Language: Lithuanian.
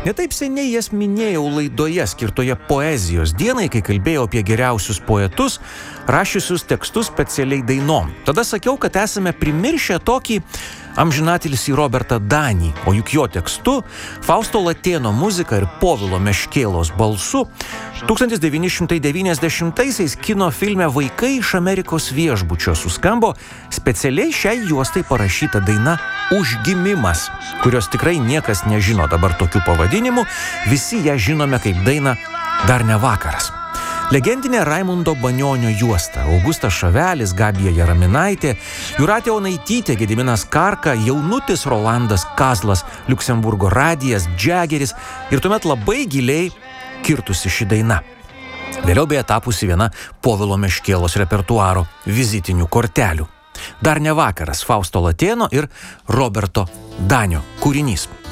Netaip seniai jas minėjau laidoje skirtoje poezijos dienai, kai kalbėjau apie geriausius poetus, rašiusius tekstus specialiai dainom. Tada sakiau, kad esame primiršę tokį amžinatilsį Robertą Danį, o juk jo tekstu, Fausto Latėno muzika ir Povilo Meškėlos balsu 1990-aisiais kino filme Vaikai iš Amerikos viešbučio suskambo specialiai šiai juostai parašyta daina Užgimimas, kurios tikrai niekas nežino dabar tokių pavadinimų, visi ją žinome kaip dainą Dar ne vakaras. Legendinė Raimundo Banionio juosta, Augustas Šavelis, Gabija Jaraminaitė, Jūratė Onaitytė, Gediminas Karka, jaunutis Rolandas Kazlas, Liuksemburgo radijas, Džegeris ir tuomet labai giliai kirtusi ši daina. Vėliau beje tapusi viena Povilo Meškėlos repertuaro vizitinių kortelių. Dar ne vakaras, Fausto Latėno ir Roberto Danio kūrinys.